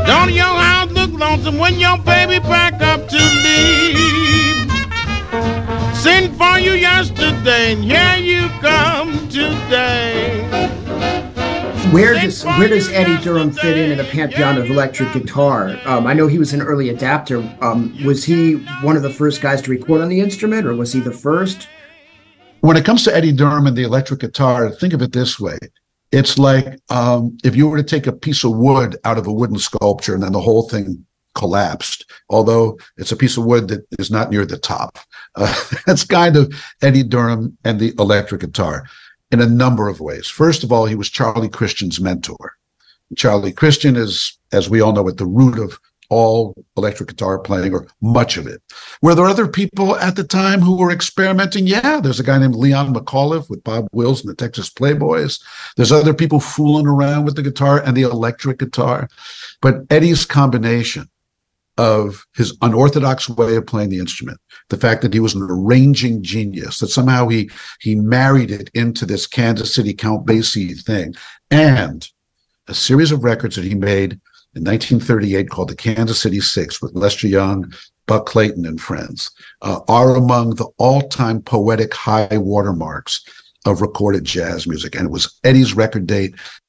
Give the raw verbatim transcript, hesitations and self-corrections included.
Don't your house look lonesome when your baby pack up to leave? Sent for you yesterday, and here you come today. Where does where does Eddie Durham fit in in the pantheon of electric guitar? Um, I know he was an early adapter. Um, was he one of the first guys to record on the instrument, or was he the first? When it comes to Eddie Durham and the electric guitar, think of it this way. It's like um, if you were to take a piece of wood out of a wooden sculpture and then the whole thing collapsed, although it's a piece of wood that is not near the top. Uh, that's kind of Eddie Durham and the electric guitar in a number of ways. First of all, he was Charlie Christian's mentor. Charlie Christian is, as we all know, at the root of all electric guitar playing, or much of it. Were there other people at the time who were experimenting? Yeah, there's a guy named Leon McAuliffe with Bob Wills and the Texas Playboys. There's other people fooling around with the guitar and the electric guitar. But Eddie's combination of his unorthodox way of playing the instrument, the fact that he was an arranging genius, that somehow he he married it into this Kansas City Count Basie thing, and a series of records that he made in nineteen thirty-eight called the Kansas City Six with Lester Young, Buck Clayton, and friends, uh, are among the all-time poetic high watermarks of recorded jazz music. And it was Eddie's record date